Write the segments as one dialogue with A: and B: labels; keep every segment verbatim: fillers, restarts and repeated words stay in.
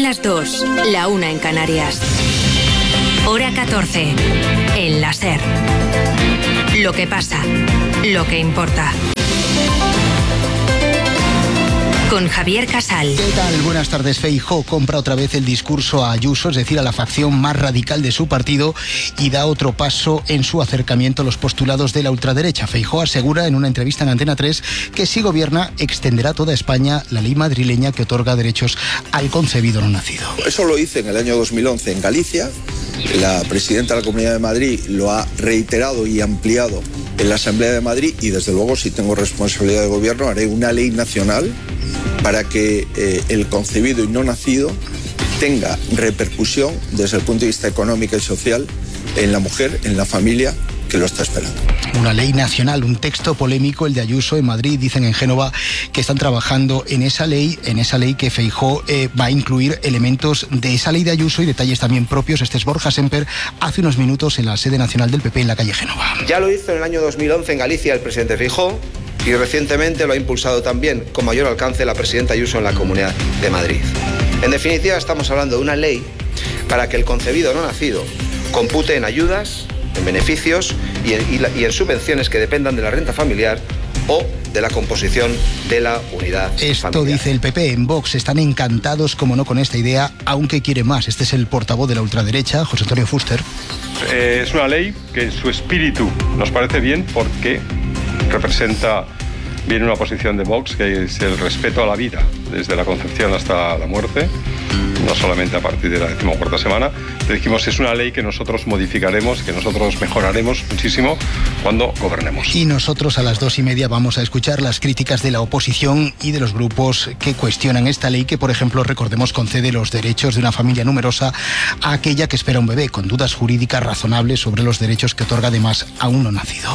A: las dos, la una en Canarias. Hora catorce, en la SER. Lo que pasa, lo que importa. Con Javier Casal.
B: ¿Qué tal? Buenas tardes. Feijóo compra otra vez el discurso a Ayuso, es decir, a la facción más radical de su partido, y da otro paso en su acercamiento a los postulados de la ultraderecha. Feijóo asegura en una entrevista en Antena tres que si gobierna extenderá a toda España la ley madrileña que otorga derechos al concebido no nacido.
C: Eso lo hice en el año dos mil once en Galicia. La presidenta de la Comunidad de Madrid lo ha reiterado y ampliado en la Asamblea de Madrid, y desde luego, si tengo responsabilidad de gobierno, haré una ley nacional para que eh, el concebido y no nacido tenga repercusión desde el punto de vista económico y social en la mujer, en la familia que lo está esperando.
B: Una ley nacional, un texto polémico, el de Ayuso en Madrid. Dicen en Génova que están trabajando en esa ley, en esa ley que Feijóo eh, va a incluir elementos de esa ley de Ayuso y detalles también propios. Este es Borja Semper, hace unos minutos en la sede nacional del P P en la calle Génova.
D: Ya lo hizo en el año dos mil once en Galicia el presidente Feijóo, y recientemente lo ha impulsado también con mayor alcance la presidenta Ayuso en la Comunidad de Madrid. En definitiva, estamos hablando de una ley para que el concebido no nacido compute en ayudas, en beneficios y en, y, la, y en subvenciones que dependan de la renta familiar o de la composición de la unidad
B: Esto
D: familiar.
B: Dice el P P. En Vox están encantados, como no, con esta idea, aunque quiere más. Este es el portavoz de la ultraderecha, José Antonio Fuster.
E: Eh, es una ley que en su espíritu nos parece bien porque representa bien una posición de Vox, que es el respeto a la vida, desde la concepción hasta la muerte, no solamente a partir de la decimocuarta semana. Le dijimos, es una ley que nosotros modificaremos, que nosotros mejoraremos muchísimo cuando gobernemos.
B: Y nosotros a las dos y media vamos a escuchar las críticas de la oposición y de los grupos que cuestionan esta ley que, por ejemplo, recordemos, concede los derechos de una familia numerosa a aquella que espera un bebé, con dudas jurídicas razonables sobre los derechos que otorga además a un no nacido.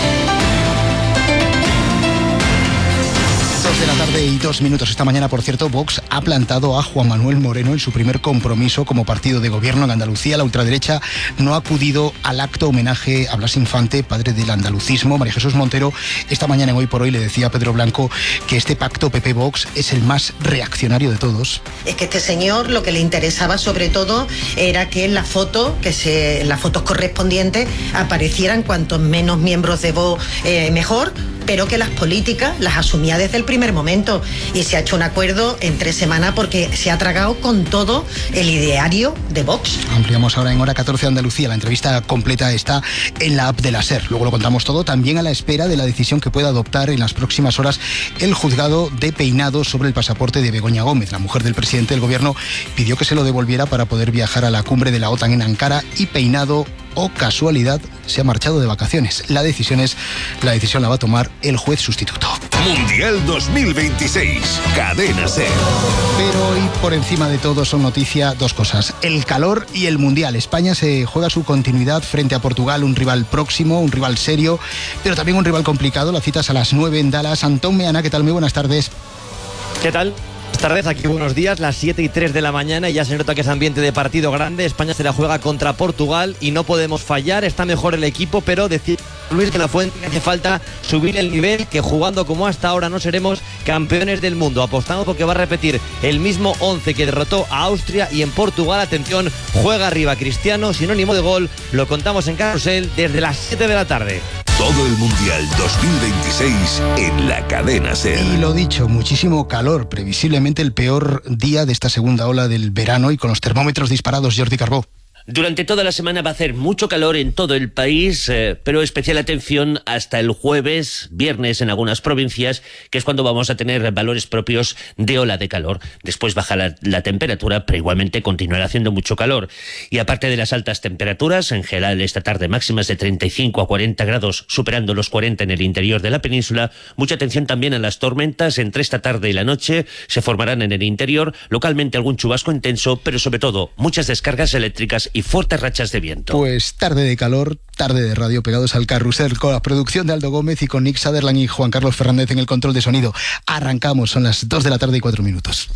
B: De la tarde y dos minutos. Esta mañana, por cierto, Vox ha plantado a Juan Manuel Moreno en su primer compromiso como partido de gobierno en Andalucía. La ultraderecha no ha acudido al acto homenaje a Blas Infante, padre del andalucismo. María Jesús Montero, esta mañana en Hoy por Hoy, le decía a Pedro Blanco que este pacto P P-Vox es el más reaccionario de todos.
F: Es que este señor lo que le interesaba sobre todo era que en la foto, que se, en las fotos correspondientes aparecieran cuantos menos miembros de Vox eh, mejor, pero que las políticas las asumía desde el primer momento, y se ha hecho un acuerdo en tres semanas porque se ha tragado con todo el ideario de Vox.
B: Ampliamos ahora en Hora catorce Andalucía. La entrevista completa está en la app de la SER. Luego lo contamos todo, también a la espera de la decisión que pueda adoptar en las próximas horas el juzgado de Peinado sobre el pasaporte de Begoña Gómez. La mujer del presidente del gobierno pidió que se lo devolviera para poder viajar a la cumbre de la OTAN en Ankara, y Peinado, o casualidad, se ha marchado de vacaciones. La decisión es, la decisión la va a tomar el juez sustituto.
G: Mundial dos mil veintiséis, Cadena SER.
B: Pero hoy, por encima de todo, son noticia dos cosas: el calor y el Mundial. España se juega su continuidad frente a Portugal, un rival próximo, un rival serio, pero también un rival complicado. La cita es a las nueve en Dallas. Antón Meana, ¿qué tal? Muy buenas tardes.
H: ¿Qué tal? Buenas tardes, aquí buenos días, las siete y tres de la mañana, y ya se nota que es ambiente de partido grande. España se la juega contra Portugal y no podemos fallar. Está mejor el equipo, pero decir Luis que la Fuente hace falta subir el nivel, que jugando como hasta ahora no seremos campeones del mundo. Apostamos porque va a repetir el mismo once que derrotó a Austria, y en Portugal, atención, juega arriba Cristiano, sinónimo de gol. Lo contamos en Carrusel desde las siete de la tarde.
G: Todo el Mundial dos mil veintiséis en la Cadena SER.
B: Y lo dicho, muchísimo calor, previsiblemente el peor día de esta segunda ola del verano, y con los termómetros disparados. Jordi Carbó.
I: Durante toda la semana va a hacer mucho calor en todo el país, eh, pero especial atención hasta el jueves, viernes en algunas provincias, que es cuando vamos a tener valores propios de ola de calor. Después baja la, la temperatura, pero igualmente continuará haciendo mucho calor. Y aparte de las altas temperaturas, en general esta tarde máximas de treinta y cinco a cuarenta grados, superando los cuarenta en el interior de la península. Mucha atención también a las tormentas. Entre esta tarde y la noche se formarán en el interior, localmente algún chubasco intenso, pero sobre todo muchas descargas eléctricas y fuertes rachas de viento.
B: Pues tarde de calor, tarde de radio, pegados al carrusel, con la producción de Aldo Gómez y con Nick Sutherland y Juan Carlos Fernández en el control de sonido. Arrancamos, son las dos de la tarde y cuatro minutos.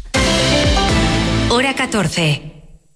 A: Hora catorce.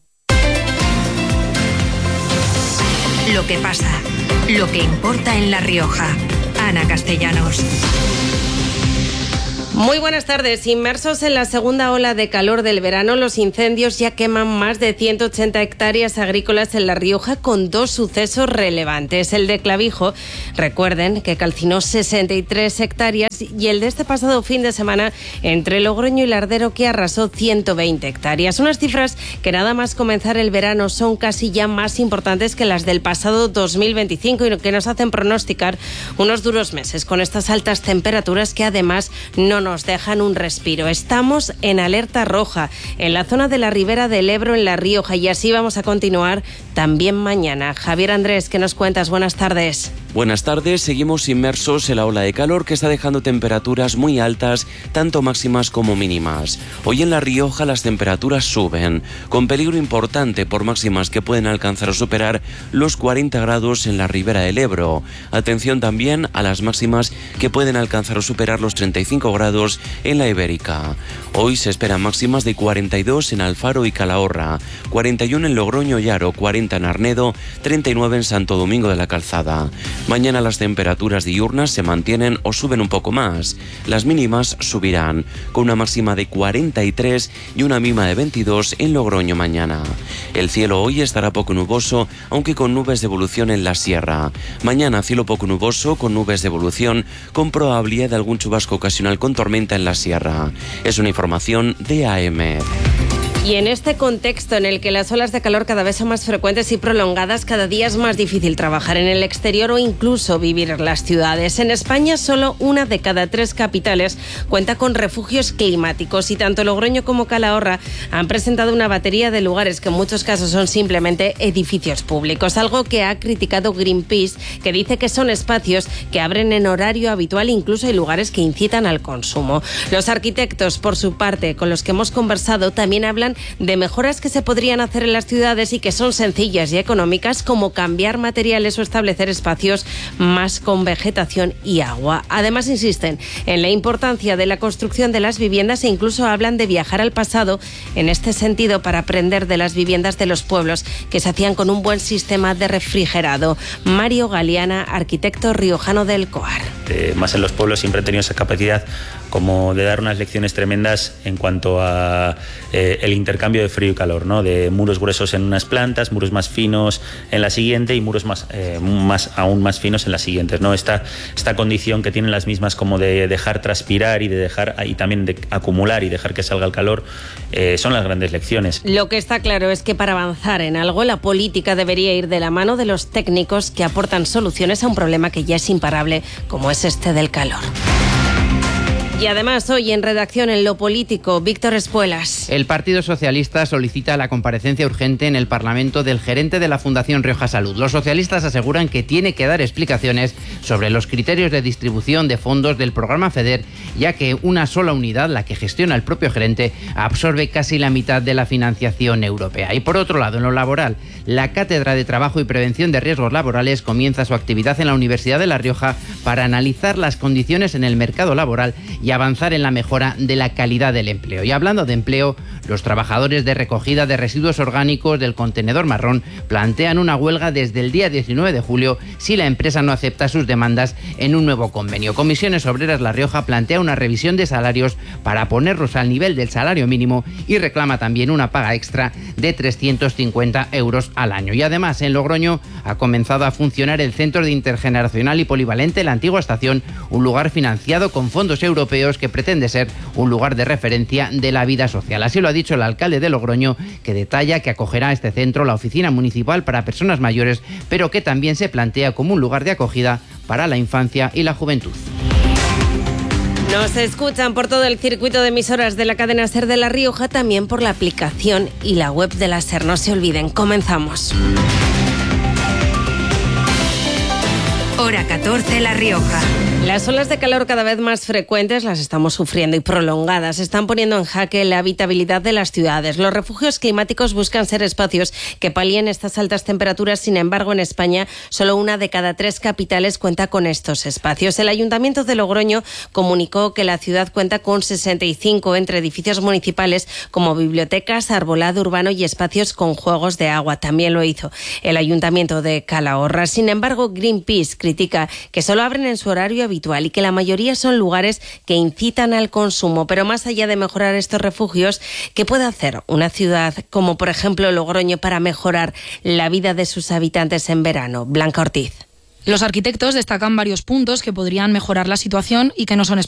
A: Lo que pasa, lo que importa en La Rioja. Ana Castellanos.
J: Muy buenas tardes. Inmersos en la segunda ola de calor del verano, los incendios ya queman más de ciento ochenta hectáreas agrícolas en La Rioja, con dos sucesos relevantes. El de Clavijo, recuerden que calcinó sesenta y tres hectáreas, y el de este pasado fin de semana entre Logroño y Lardero, que arrasó ciento veinte hectáreas. Unas cifras que nada más comenzar el verano son casi ya más importantes que las del pasado dos mil veinticinco y que nos hacen pronosticar unos duros meses con estas altas temperaturas que además no nos dejan un respiro. Estamos en alerta roja en la zona de la Ribera del Ebro, en La Rioja, y así vamos a continuar también mañana. Javier Andrés, ¿qué nos cuentas? Buenas tardes.
K: Buenas tardes. Seguimos inmersos en la ola de calor que está dejando temperaturas muy altas, tanto máximas como mínimas. Hoy en La Rioja las temperaturas suben, con peligro importante por máximas que pueden alcanzar o superar los cuarenta grados en la Ribera del Ebro. Atención también a las máximas que pueden alcanzar o superar los treinta y cinco grados en la Ibérica. Hoy se esperan máximas de cuarenta y dos en Alfaro y Calahorra, cuarenta y uno en Logroño y Haro, cuarenta en Arnedo, treinta y nueve en Santo Domingo de la Calzada. Mañana las temperaturas diurnas se mantienen o suben un poco más. Las mínimas subirán, con una máxima de cuarenta y tres y una mínima de veintidós en Logroño mañana. El cielo hoy estará poco nuboso, aunque con nubes de evolución en la sierra. Mañana cielo poco nuboso, con nubes de evolución, con probabilidad de algún chubasco ocasional con tormenta en la sierra. Es una información de A M.
J: Y en este contexto en el que las olas de calor cada vez son más frecuentes y prolongadas, cada día es más difícil trabajar en el exterior o incluso vivir en las ciudades. En España, solo una de cada tres capitales cuenta con refugios climáticos, y tanto Logroño como Calahorra han presentado una batería de lugares que en muchos casos son simplemente edificios públicos, algo que ha criticado Greenpeace, que dice que son espacios que abren en horario habitual, incluso hay lugares que incitan al consumo. Los arquitectos, por su parte, con los que hemos conversado, también hablan de mejoras que se podrían hacer en las ciudades y que son sencillas y económicas, como cambiar materiales o establecer espacios más con vegetación y agua. Además, insisten en la importancia de la construcción de las viviendas e incluso hablan de viajar al pasado en este sentido para aprender de las viviendas de los pueblos que se hacían con un buen sistema de refrigerado. Mario Galeana, arquitecto riojano del COAR.
L: Eh, más en los pueblos siempre he tenido esa capacidad como de dar unas lecciones tremendas en cuanto a eh, el intercambio de frío y calor, ¿no? De muros gruesos en unas plantas, muros más finos en la siguiente y muros más, eh, más aún más finos en las siguientes, ¿no? Esta, esta condición que tienen las mismas como de dejar transpirar y de dejar y también de acumular y dejar que salga el calor, eh, son las grandes lecciones.
J: Lo que está claro es que para avanzar en algo, la política debería ir de la mano de los técnicos que aportan soluciones a un problema que ya es imparable, como es este del calor. Y además, hoy en Redacción en lo Político, Víctor Espuelas.
M: El Partido Socialista solicita la comparecencia urgente en el Parlamento del gerente de la Fundación Rioja Salud. Los socialistas aseguran que tiene que dar explicaciones sobre los criterios de distribución de fondos del programa FEDER, ya que una sola unidad, la que gestiona el propio gerente, absorbe casi la mitad de la financiación europea. Y por otro lado, en lo laboral, la Cátedra de Trabajo y Prevención de Riesgos Laborales comienza su actividad en la Universidad de La Rioja para analizar las condiciones en el mercado laboral y avanzar en la mejora de la calidad del empleo. Y hablando de empleo, los trabajadores de recogida de residuos orgánicos del contenedor marrón plantean una huelga desde el día diecinueve de julio si la empresa no acepta sus demandas en un nuevo convenio. Comisiones Obreras La Rioja plantea una revisión de salarios para ponerlos al nivel del salario mínimo y reclama también una paga extra de trescientos cincuenta euros al año. Y además, en Logroño ha comenzado a funcionar el Centro de Intergeneracional y Polivalente La Antigua Estación, un lugar financiado con fondos europeos que pretende ser un lugar de referencia de la vida social. Así lo ha dicho el alcalde de Logroño, que detalla que acogerá a este centro la oficina municipal para personas mayores, pero que también se plantea como un lugar de acogida para la infancia y la juventud.
J: Nos escuchan por todo el circuito de emisoras de la cadena SER de La Rioja, también por la aplicación y la web de la SER. No se olviden, comenzamos.
A: Hora catorce, La Rioja.
J: Las olas de calor cada vez más frecuentes las estamos sufriendo y prolongadas. Están poniendo en jaque la habitabilidad de las ciudades. Los refugios climáticos buscan ser espacios que palien estas altas temperaturas. Sin embargo, en España, solo una de cada tres capitales cuenta con estos espacios. El Ayuntamiento de Logroño comunicó que la ciudad cuenta con sesenta y cinco entre edificios municipales como bibliotecas, arbolado urbano y espacios con juegos de agua. También lo hizo el Ayuntamiento de Calahorra. Sin embargo, Greenpeace critica que solo abren en su horario habitual y que la mayoría son lugares que incitan al consumo. Pero más allá de mejorar estos refugios, ¿qué puede hacer una ciudad como por ejemplo Logroño para mejorar la vida de sus habitantes en verano? Blanca Ortiz.
N: Los arquitectos destacan varios puntos que podrían mejorar la situación y que no son